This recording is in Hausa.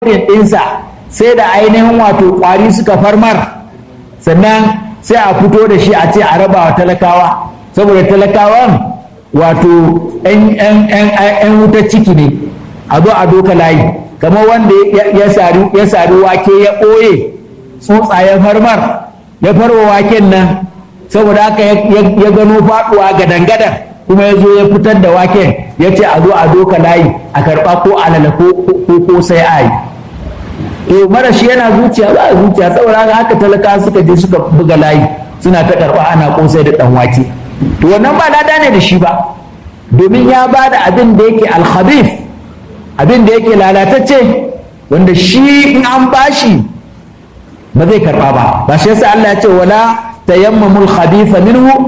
ɗinsa sai da ainihin wato ƙwari suka farmar, sannan sai a fito da shi a ce a raba wa talakawa, saboda talakawan wato 'yan wutar ciki ne, a zo a doka layi kamar wanda ya sari wake ya ɓoye tsuntsayen farmar ya farwa waken nan, saboda haka ya gano faɗuwa gadan-gadan kuma ya zo ya fitar da waken ya ce a zo a doka layi a karɓa ko alala ko sai a yi. To mara shi yana zuciya ba a zuciya, saboda haka talaka suka je suka buga layi suna ta karɓa ana kosai da ɗan wake. To wannan ba lada ne da shi ba, domin ya ba da abin da yake alhabif, abin da yake lalatacce, wanda shi in an bashi ba zai karɓa ba shi yasa Allah ya ce wala tayammamul khabitha minhu